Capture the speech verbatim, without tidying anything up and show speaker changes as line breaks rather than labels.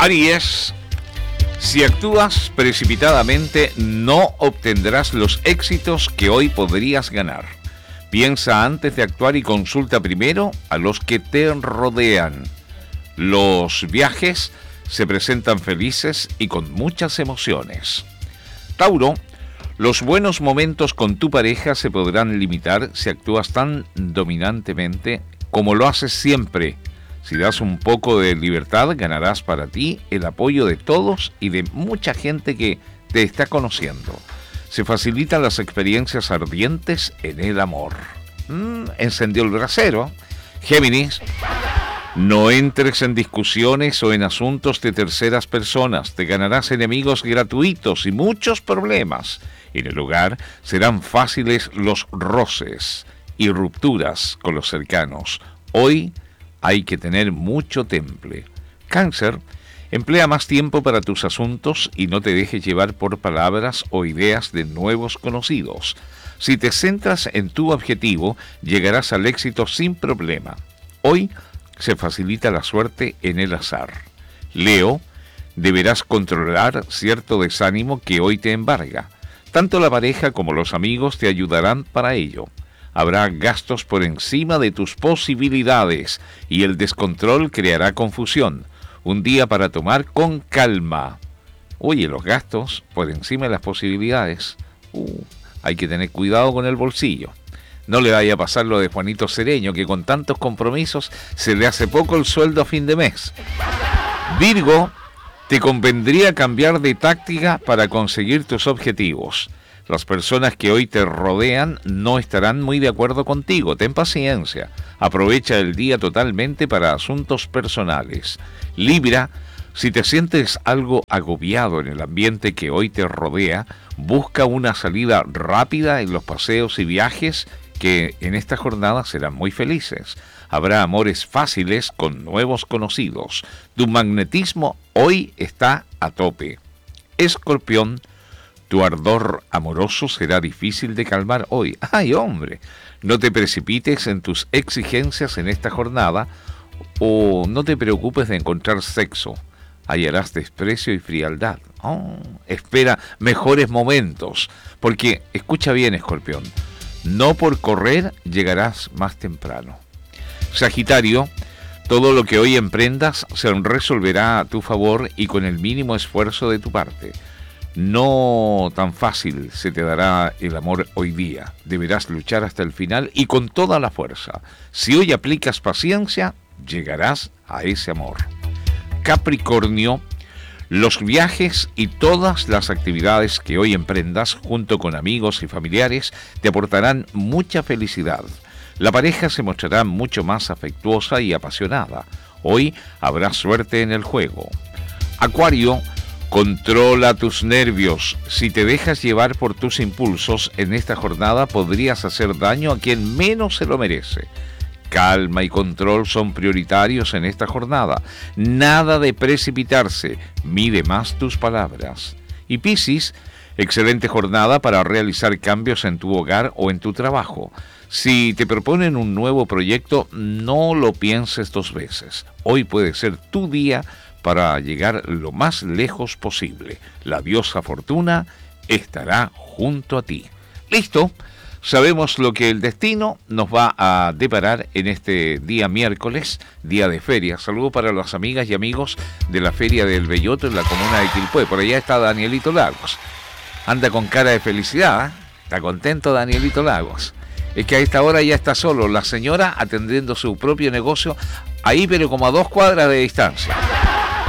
Aries, si actúas precipitadamente, no obtendrás los éxitos que hoy podrías ganar. Piensa antes de actuar y consulta primero a los que te rodean. Los viajes se presentan felices y con muchas emociones. Tauro, los buenos momentos con tu pareja se podrán limitar si actúas tan dominantemente como lo haces siempre. Si das un poco de libertad, ganarás para ti el apoyo de todos y de mucha gente que te está conociendo. Se facilitan las experiencias ardientes en el amor. Mm, encendió el brasero. Géminis, no entres en discusiones o en asuntos de terceras personas. Te ganarás enemigos gratuitos y muchos problemas. En el hogar serán fáciles los roces y rupturas con los cercanos. Hoy hay que tener mucho temple. Cáncer, emplea más tiempo para tus asuntos y no te dejes llevar por palabras o ideas de nuevos conocidos. Si te centras en tu objetivo, llegarás al éxito sin problema. Hoy se facilita la suerte en el azar. Leo, deberás controlar cierto desánimo que hoy te embarga. Tanto la pareja como los amigos te ayudarán para ello. Habrá gastos por encima de tus posibilidades y el descontrol creará confusión. Un día para tomar con calma. Oye, los gastos por encima de las posibilidades. Uh, hay que tener cuidado con el bolsillo. No le vaya a pasar lo de Juanito Cereño, que con tantos compromisos se le hace poco el sueldo a fin de mes. Virgo, te convendría cambiar de táctica para conseguir tus objetivos. Las personas que hoy te rodean no estarán muy de acuerdo contigo. Ten paciencia. Aprovecha el día totalmente para asuntos personales. Libra, si te sientes algo agobiado en el ambiente que hoy te rodea, busca una salida rápida en los paseos y viajes que en esta jornada serán muy felices. Habrá amores fáciles con nuevos conocidos. Tu magnetismo hoy está a tope. Escorpión, tu ardor amoroso será difícil de calmar hoy. ¡Ay, hombre! No te precipites en tus exigencias en esta jornada o no te preocupes de encontrar sexo. Hallarás desprecio y frialdad. Oh, espera mejores momentos, porque, escucha bien, Escorpión, no por correr llegarás más temprano. Sagitario, todo lo que hoy emprendas se resolverá a tu favor y con el mínimo esfuerzo de tu parte. No tan fácil se te dará el amor hoy día. Deberás luchar hasta el final y con toda la fuerza. Si hoy aplicas paciencia, llegarás a ese amor. Capricornio, los viajes y todas las actividades que hoy emprendas junto con amigos y familiares te aportarán mucha felicidad. La pareja se mostrará mucho más afectuosa y apasionada. Hoy habrá suerte en el juego. Acuario, controla tus nervios. Si te dejas llevar por tus impulsos, en esta jornada podrías hacer daño a quien menos se lo merece. Calma y control son prioritarios en esta jornada. Nada de precipitarse. Mide más tus palabras. Y Piscis, excelente jornada para realizar cambios en tu hogar o en tu trabajo. Si te proponen un nuevo proyecto, no lo pienses dos veces. Hoy puede ser tu día para llegar lo más lejos posible. La diosa Fortuna estará junto a ti. ¿Listo? Sabemos lo que el destino nos va a deparar en este día miércoles, día de feria. Saludo para las amigas y amigos de la Feria del Belloto en la comuna de Quilpué. Por allá está Danielito Lagos. Anda con cara de felicidad, ¿eh? Está contento Danielito Lagos. Es que a esta hora ya está solo, la señora atendiendo su propio negocio, ahí pero como a dos cuadras de distancia.